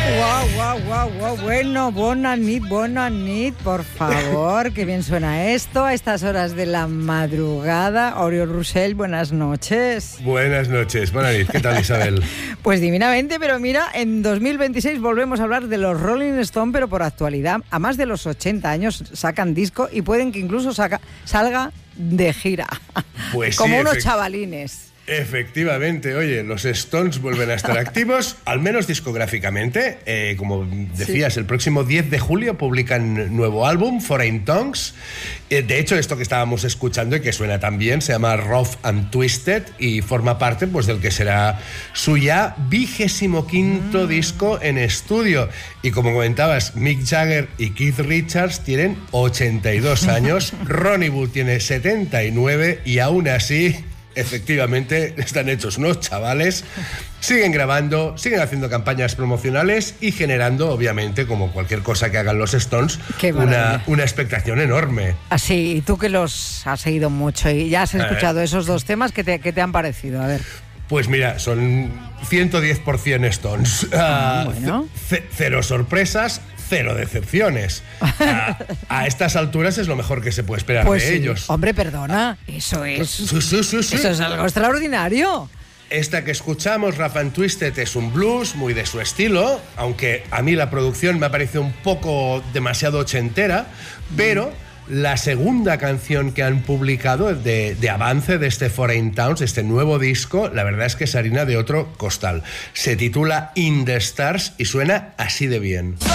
Guau. Bueno, buena nit, por favor. Qué bien suena esto a estas horas de la madrugada. Oriol Rosell, buenas noches. Buenas noches, buena nit. ¿Qué tal, Isabel? Pues divinamente, pero mira, en 2026 volvemos a hablar de los Rolling Stone, pero por actualidad. A más de los 80 años sacan disco y pueden que incluso salga de gira. Pues como sí, unos chavalines. Efectivamente, oye, los Stones vuelven a estar activos, al menos discográficamente. Como decías, el próximo 10 de julio publican nuevo álbum, Foreign Tongues. De hecho, esto que estábamos escuchando y que suena tan bien se llama Rough and Twisted y forma parte pues, del que será su ya 25º disco en estudio. Y como comentabas, Mick Jagger y Keith Richards tienen 82 años, Ronnie Wood tiene 79 y aún así... Efectivamente, están hechos unos chavales, siguen grabando, siguen haciendo campañas promocionales y generando, obviamente, como cualquier cosa que hagan los Stones, una expectación enorme. Así, y tú que los has seguido mucho y ya has escuchado esos dos temas, ¿qué te han parecido? A ver. Pues mira, son 110% Stones. Bueno. Cero sorpresas, cero decepciones. A estas alturas es lo mejor que se puede esperar pues de sí. ellos. Hombre, perdona, eso es... Sí. Eso es algo extraordinario. Esta que escuchamos, Rough and Twisted, es un blues muy de su estilo, aunque a mí la producción me ha parecido un poco demasiado ochentera, pero... La segunda canción que han publicado de avance de este Foreign Tongues, este nuevo disco, la verdad es que es harina de otro costal. Se titula In the Stars y suena así de bien.